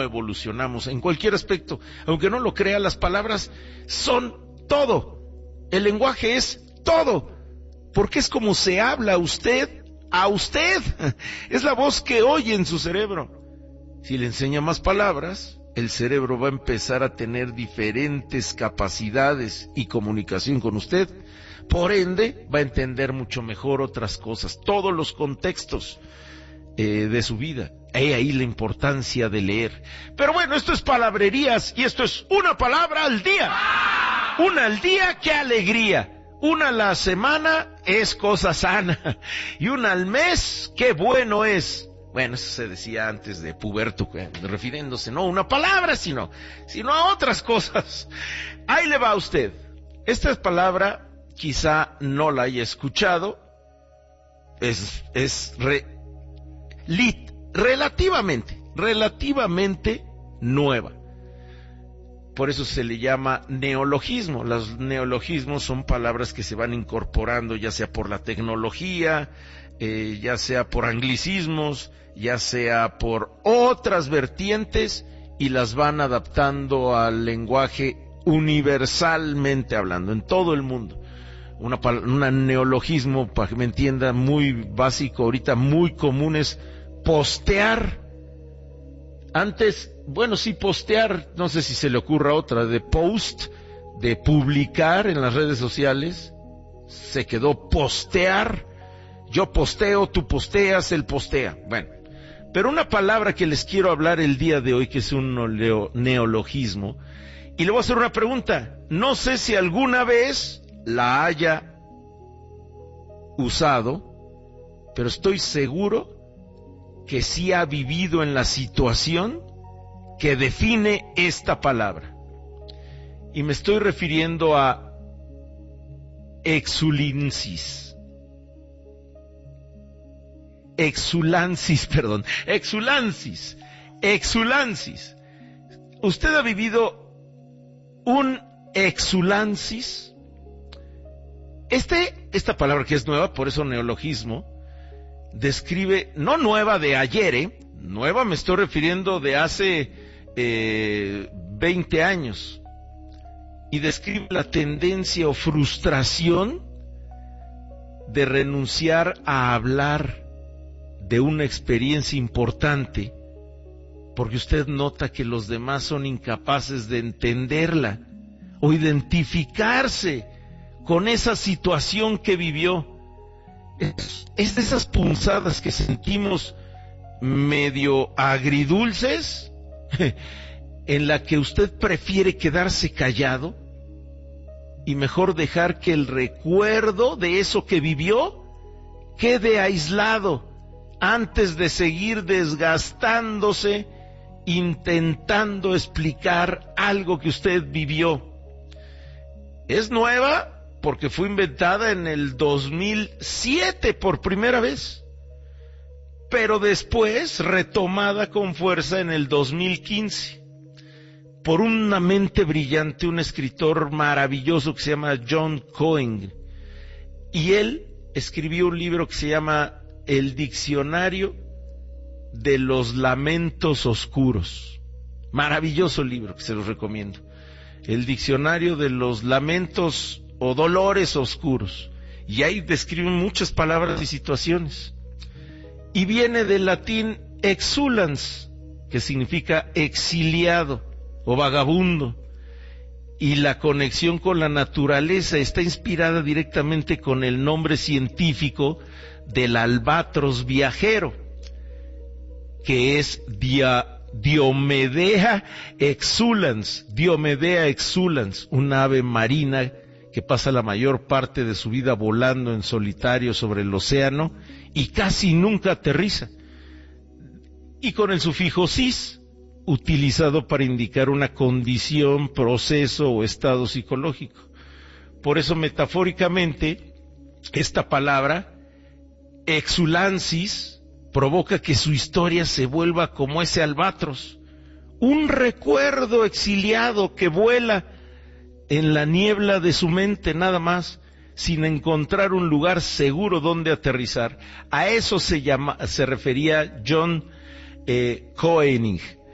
evolucionamos en cualquier aspecto. Aunque no lo crea, las palabras son todo. El lenguaje es todo. Porque es como se habla a usted. Es la voz que oye en su cerebro. Si le enseña más palabras, el cerebro va a empezar a tener diferentes capacidades y comunicación con usted. Por ende, va a entender mucho mejor otras cosas, todos los contextos de su vida. He ahí la importancia de leer. Pero bueno, esto es palabrerías y esto es una palabra al día. Una al día, qué alegría. Una a la semana es cosa sana. Y una al mes, qué bueno es. Bueno, eso se decía antes de puberto, refiriéndose no a una palabra, sino a otras cosas. Ahí le va a usted. Esta palabra quizá no la haya escuchado. Es relativamente nueva. Por eso se le llama neologismo. Los neologismos son palabras que se van incorporando, ya sea por la tecnología, ya sea por anglicismos, ya sea por otras vertientes, y las van adaptando al lenguaje universalmente hablando, en todo el mundo. Un neologismo, para que me entienda, muy básico, ahorita muy común, es postear. Antes, bueno, sí, postear, no sé si se le ocurra otra, de post, de publicar en las redes sociales, se quedó postear. Yo posteo, tú posteas, él postea. Bueno, pero una palabra que les quiero hablar el día de hoy, que es un neologismo, y le voy a hacer una pregunta. No sé si alguna vez la haya usado, pero estoy seguro que sí ha vivido en la situación que define esta palabra. Y me estoy refiriendo a exulansis. ¿Usted ha vivido un exulansis? Esta palabra que es nueva, por eso neologismo, describe, no nueva de ayer, nueva me estoy refiriendo de hace 20 años, y describe la tendencia o frustración de renunciar a hablar de una experiencia importante, porque usted nota que los demás son incapaces de entenderla o identificarse con esa situación que vivió. Es de esas punzadas que sentimos medio agridulces, en la que usted prefiere quedarse callado y mejor dejar que el recuerdo de eso que vivió quede aislado antes de seguir desgastándose intentando explicar algo que usted vivió. Es nueva porque fue inventada en el 2007 por primera vez, pero después retomada con fuerza en el 2015 por una mente brillante, un escritor maravilloso que se llama John Cohen, y él escribió un libro que se llama El Diccionario de los Lamentos Oscuros. Maravilloso libro que se los recomiendo. El Diccionario de los Lamentos o Dolores Oscuros. Y ahí describen muchas palabras y situaciones. Y viene del latín exulans, que significa exiliado o vagabundo. Y la conexión con la naturaleza está inspirada directamente con el nombre científico del albatros viajero, que es Diomedea exulans, un ave marina que pasa la mayor parte de su vida volando en solitario sobre el océano y casi nunca aterriza. Y con el sufijo cis, utilizado para indicar una condición, proceso o estado psicológico. Por eso, metafóricamente, esta palabra, exulansis, provoca que su historia se vuelva como ese albatros, un recuerdo exiliado que vuela en la niebla de su mente nada más, sin encontrar un lugar seguro donde aterrizar. A eso se refería John Cohen.